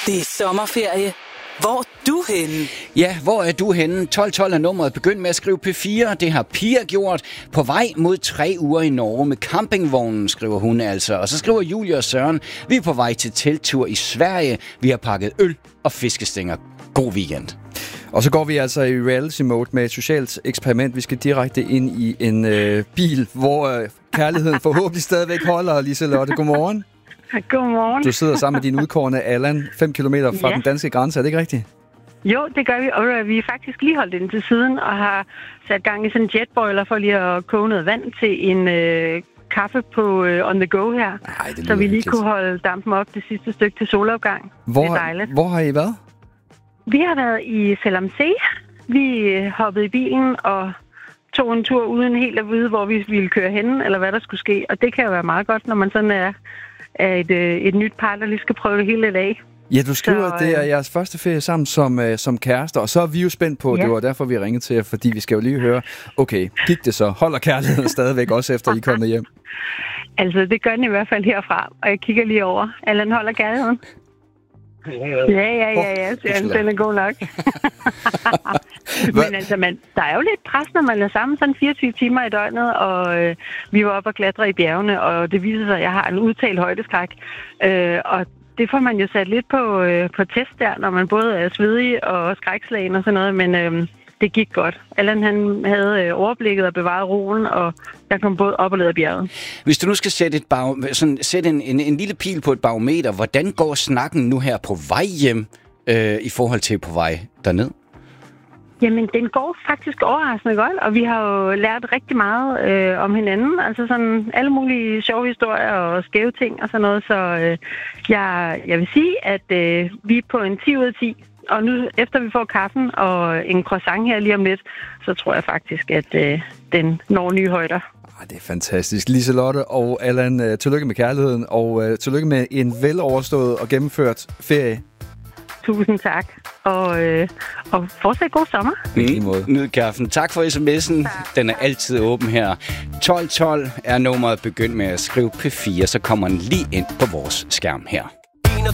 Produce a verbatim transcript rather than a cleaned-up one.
Det er sommerferie. Hvor er du henne? Ja, hvor er du henne? tolv tolv er nummeret. Begynd med at skrive P fire. Det har Pia gjort. På vej mod tre uger i Norge med campingvognen, skriver hun altså. Og så skriver Julie og Søren. Vi er på vej til telttur i Sverige. Vi har pakket øl og fiskestænger. God weekend. Og så går vi altså i reality mode med et socialt eksperiment. Vi skal direkte ind i en øh, bil, hvor øh, kærligheden forhåbentlig stadigvæk holder. Liselotte, godmorgen. Godmorgen. Du sidder sammen med din udkårne Allan, fem kilometer fra ja. den danske grænse. Er det ikke rigtigt? Jo, det gør vi. Og vi er faktisk lige holdt ind til siden og har sat gang i sådan en jetboiler for lige at koge noget vand til en øh, kaffe på øh, on the go her. Ej, så vi lige virkelig. kunne holde dampen op det sidste stykke til solopgang. Hvor, det er dejligt. Hvor har I været? Vi har været i Selamsey. Vi hoppede i bilen og tog en tur uden helt at vide, hvor vi ville køre hen, eller hvad der skulle ske. Og det kan jo være meget godt, når man sådan er, er et, et nyt par, der lige skal prøve det hele lidt af. Ja, du skriver, så, at det er jeres første ferie sammen som, uh, som kærester, og så er vi jo spændt på, ja. det var derfor, vi ringede til jer, fordi vi skal jo lige høre, okay, gik det så? Holder kærligheden stadigvæk også efter, I er kommet hjem? Altså, det gør den i hvert fald herfra, og jeg kigger lige over. Allan, holder kærligheden? Ja, ja, ja, ja, oh, den er god nok. Men altså, man, der er jo lidt pres, når man er sammen sådan fireogtyve timer i døgnet, og øh, vi var oppe og klatre i bjergene, og det viser sig, at jeg har en udtalt højdeskræk. Øh, og det får man jo sat lidt på, øh, på test der, når man både er svedig og skrækslagen og sådan noget, men øh, det gik godt. Allan, han havde øh, overblikket og bevaret roen, og jeg kom både op og ned af bjerget. Hvis du nu skal sætte, et bag, sådan, sætte en, en, en lille pil på et barometer, hvordan går snakken nu her på vej hjem øh, i forhold til på vej derned? Jamen, den går faktisk overraskende godt, og vi har jo lært rigtig meget øh, om hinanden. Altså sådan alle mulige sjove historier og skæve ting og sådan noget. Så øh, jeg, jeg vil sige, at øh, vi er på en ti ud af ti. Og nu, efter vi får kaffen og en croissant her lige om lidt, så tror jeg faktisk, at øh, den når nye højder. Ah, det er fantastisk. Liselotte og Allan, øh, tillykke med kærligheden, og øh, tillykke med en veloverstået og gennemført ferie. Tusind tak, og, øh, og fortsat god sommer. Mm. Nyd kaffen. Tak for sms'en. Tak. Den er altid åben her. tolv tolv er nummeret. Begynd med at skrive P fire, så kommer den lige ind på vores skærm her.